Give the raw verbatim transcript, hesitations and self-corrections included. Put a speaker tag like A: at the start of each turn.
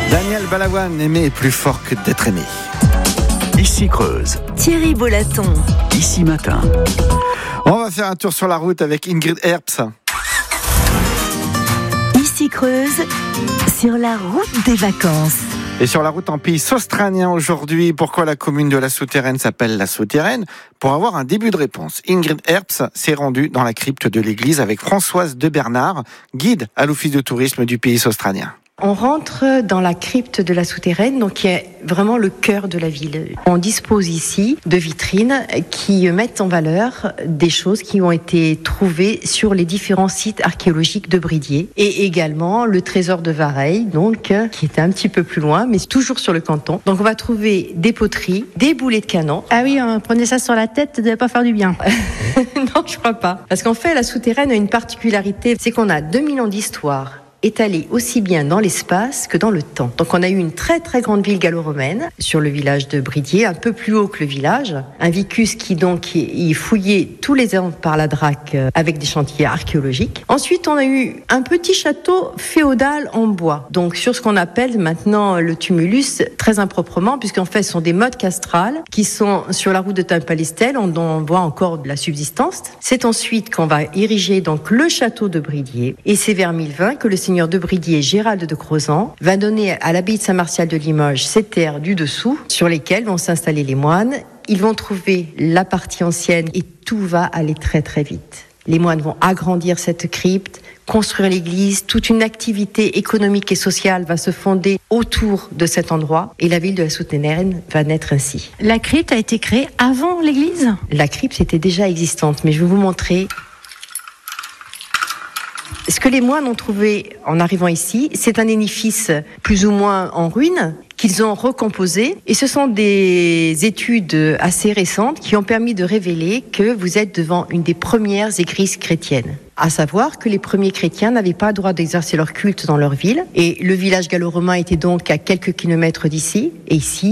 A: Daniel Balavoine, aimer est plus fort que d'être aimé.
B: Ici Creuse.
C: Thierry Bollaton.
B: Ici Matin.
A: On va faire un tour sur la route avec Ingrid Herbst.
C: Ici Creuse, sur la route des vacances.
A: Et sur la route en pays australien aujourd'hui, pourquoi la commune de La Souterraine s'appelle La Souterraine? Pour avoir un début de réponse, Ingrid Herbst s'est rendue dans la crypte de l'église avec Françoise de Bernard, guide à l'office de tourisme du pays australien.
D: On rentre dans la crypte de La Souterraine, donc qui est vraiment le cœur de la ville. On dispose ici de vitrines qui mettent en valeur des choses qui ont été trouvées sur les différents sites archéologiques de Bridier, et également le trésor de Vareille, donc qui était un petit peu plus loin, mais toujours sur le canton. Donc on va trouver des poteries, des boulets de canon.
E: Ah oui, on prenait ça sur la tête, ça devait pas faire du bien.
D: Non, je crois pas. Parce qu'en fait, La Souterraine a une particularité, c'est qu'on a deux mille ans d'histoire, étalée aussi bien dans l'espace que dans le temps. Donc on a eu une très très grande ville gallo-romaine sur le village de Bridier, un peu plus haut que le village. Un vicus qui donc y fouillait tous les ans par la Drac avec des chantiers archéologiques. Ensuite on a eu un petit château féodal en bois, donc sur ce qu'on appelle maintenant le tumulus, très improprement, puisqu'en fait ce sont des mottes castrales qui sont sur la route de Taimpalestel, dont on voit encore de la subsistance. C'est ensuite qu'on va ériger donc le château de Bridier, et c'est vers mille vingt que le seigneur de Bridier, Gérald de Crozant, va donner à l'abbaye de Saint-Martial de Limoges ces terres du dessous sur lesquelles vont s'installer les moines. Ils vont trouver la partie ancienne et tout va aller très très vite. Les moines vont agrandir cette crypte, construire l'église, toute une activité économique et sociale va se fonder autour de cet endroit et la ville de La Souterraine va naître ainsi.
E: La crypte a été créée avant l'église ?
D: La crypte était déjà existante, mais je vais vous montrer. Ce que les moines ont trouvé en arrivant ici, c'est un édifice plus ou moins en ruine qu'ils ont recomposé. Et ce sont des études assez récentes qui ont permis de révéler que vous êtes devant une des premières églises chrétiennes. À savoir que les premiers chrétiens n'avaient pas le droit d'exercer leur culte dans leur ville. Et le village gallo-romain était donc à quelques kilomètres d'ici. Et ici,